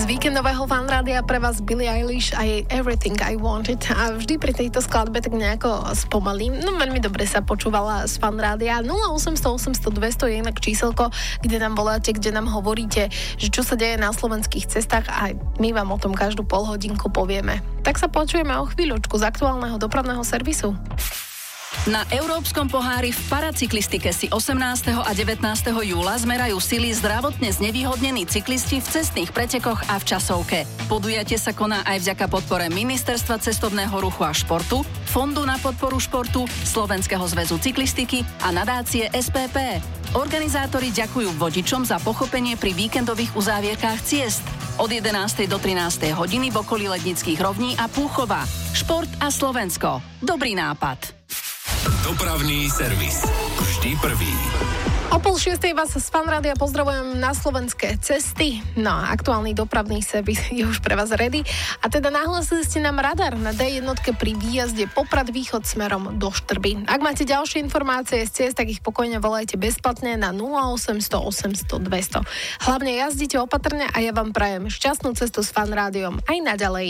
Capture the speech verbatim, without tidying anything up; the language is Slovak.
Z víkendového fanrádia pre vás Billie Eilish a jej Everything I Wanted. A vždy pri tejto skladbe tak nejako spomalím. No veľmi dobre sa počúvala z fanrádia. nula osemsto osemsto dvesto je inak číselko, kde nám voláte, kde nám hovoríte, že čo sa deje na slovenských cestách a my vám o tom každú pol hodinku povieme. Tak sa počujeme o chvíľočku z aktuálneho dopravného servisu. Na Európskom pohári v paracyklistike si osemnásteho a devätnásteho júla zmerajú sily zdravotne znevýhodnení cyklisti v cestných pretekoch a v časovke. Podujatie sa koná aj vďaka podpore Ministerstva cestovného ruchu a športu, Fondu na podporu športu, Slovenského zväzu cyklistiky a nadácie es pé pé. Organizátori ďakujú vodičom za pochopenie pri víkendových uzávierkách ciest. Od jedenástej do trinástej hodiny v okolí Lednických rovní a Púchova. Šport a Slovensko. Dobrý nápad. Dopravný servis. Vždy prvý. O pol šiestej vás z fanrádia pozdravujem na slovenské cesty. No, aktuálny dopravný servis je už pre vás ready. A teda nahlasili ste nám radar na dé jedna pri výjazde Poprad východ smerom do Štrby. Ak máte ďalšie informácie z ciest, tak ich pokojne volajte bezplatne na nula osemsto osemsto dvesto. Hlavne jazdite opatrne a ja vám prajem šťastnú cestu s fanrádiom aj naďalej.